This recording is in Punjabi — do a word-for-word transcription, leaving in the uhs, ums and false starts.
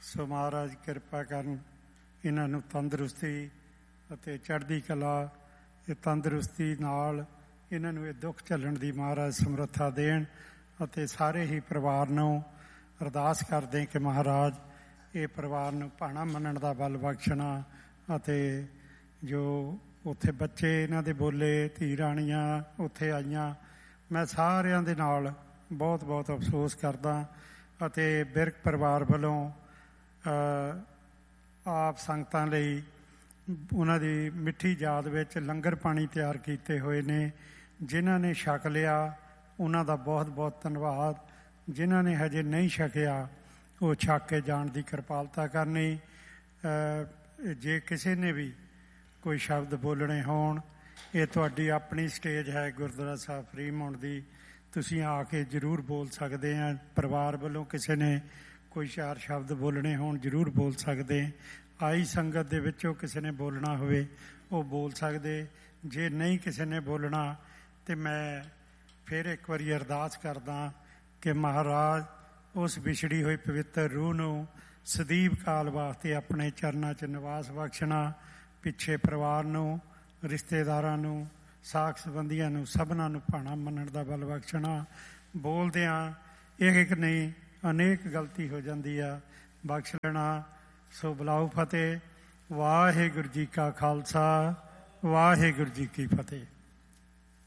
ਸੋ ਮਹਾਰਾਜ ਕਿਰਪਾ ਕਰਨ, ਇਹਨਾਂ ਨੂੰ ਤੰਦਰੁਸਤੀ ਅਤੇ ਚੜ੍ਹਦੀ ਕਲਾ, ਇਹ ਤੰਦਰੁਸਤੀ ਨਾਲ ਇਹਨਾਂ ਨੂੰ ਇਹ ਦੁੱਖ ਝੱਲਣ ਦੀ ਮਹਾਰਾਜ ਸਮਰੱਥਾ ਦੇਣ। ਅਤੇ ਸਾਰੇ ਹੀ ਪਰਿਵਾਰ ਨੂੰ ਅਰਦਾਸ ਕਰਦੇ ਕਿ ਮਹਾਰਾਜ ਇਹ ਪਰਿਵਾਰ ਨੂੰ ਭਾਣਾ ਮੰਨਣ ਦਾ ਬਲ ਬਖਸ਼ਣਾ। ਅਤੇ ਜੋ ਉੱਥੇ ਬੱਚੇ ਇਹਨਾਂ ਦੇ ਬੋਲੇ, ਧੀ ਰਾਣੀਆਂ ਉੱਥੇ ਆਈਆਂ, ਮੈਂ ਸਾਰਿਆਂ ਦੇ ਨਾਲ ਬਹੁਤ ਬਹੁਤ ਅਫਸੋਸ ਕਰਦਾ। ਅਤੇ ਬਿਰਕ ਪਰਿਵਾਰ ਵੱਲੋਂ ਆਪ ਸੰਗਤਾਂ ਲਈ ਉਹਨਾਂ ਦੀ ਮਿੱਠੀ ਯਾਦ ਵਿੱਚ ਲੰਗਰ ਪਾਣੀ ਤਿਆਰ ਕੀਤੇ ਹੋਏ ਨੇ। ਜਿਨ੍ਹਾਂ ਨੇ ਛਕ ਲਿਆ ਉਹਨਾਂ ਦਾ ਬਹੁਤ ਬਹੁਤ ਧੰਨਵਾਦ। ਜਿਨ੍ਹਾਂ ਨੇ ਹਜੇ ਨਹੀਂ ਛਕਿਆ ਉਹ ਛਕ ਕੇ ਜਾਣ ਦੀ ਕਿਰਪਾਲਤਾ ਕਰਨੀ। ਜੇ ਕਿਸੇ ਨੇ ਵੀ ਕੋਈ ਸ਼ਬਦ ਬੋਲਣੇ ਹੋਣ, ਇਹ ਤੁਹਾਡੀ ਆਪਣੀ ਸਟੇਜ ਹੈ ਗੁਰਦੁਆਰਾ ਸਾਹਿਬ ਫਰੀਮੌਂਟ ਦੀ, ਤੁਸੀਂ ਆ ਕੇ ਜ਼ਰੂਰ ਬੋਲ ਸਕਦੇ ਆ। ਪਰਿਵਾਰ ਵੱਲੋਂ ਕਿਸੇ ਨੇ ਕੋਈ ਚਾਰ ਸ਼ਬਦ ਬੋਲਣੇ ਹੋਣ ਜ਼ਰੂਰ ਬੋਲ ਸਕਦੇ। ਆਈ ਸੰਗਤ ਦੇ ਵਿੱਚੋਂ ਕਿਸੇ ਨੇ ਬੋਲਣਾ ਹੋਵੇ ਉਹ ਬੋਲ ਸਕਦੇ। ਜੇ ਨਹੀਂ ਕਿਸੇ ਨੇ ਬੋਲਣਾ ਤਾਂ ਮੈਂ ਫਿਰ ਇੱਕ ਵਾਰੀ ਅਰਦਾਸ ਕਰਦਾ ਕਿ ਮਹਾਰਾਜ ਉਸ ਵਿਛੜੀ ਹੋਈ ਪਵਿੱਤਰ ਰੂਹ ਨੂੰ ਸਦੀਵ ਕਾਲ ਵਾਸਤੇ ਆਪਣੇ ਚਰਨਾਂ 'ਚ ਨਿਵਾਸ ਬਖਸ਼ਣਾ। ਪਿੱਛੇ ਪਰਿਵਾਰ ਨੂੰ, ਰਿਸ਼ਤੇਦਾਰਾਂ ਨੂੰ, ਸਾਕ ਸੰਬੰਧੀਆਂ ਨੂੰ, ਸਭਨਾਂ ਨੂੰ ਭਾਣਾ ਮੰਨਣ ਦਾ ਬਲ ਬਖਸ਼ਣਾ। ਬੋਲਦਿਆਂ ਇੱਕ ਇੱਕ ਨਹੀਂ ਅਨੇਕ ਗਲਤੀ ਹੋ ਜਾਂਦੀ ਆ, ਬਖਸ਼ ਲੈਣਾ। ਸੋ ਬੁਲਾਓ ਫਤਿਹ। ਵਾਹਿਗੁਰੂ ਜੀ ਕਾ ਖਾਲਸਾ, ਵਾਹਿਗੁਰੂ ਜੀ ਕੀ ਫਤਿਹ।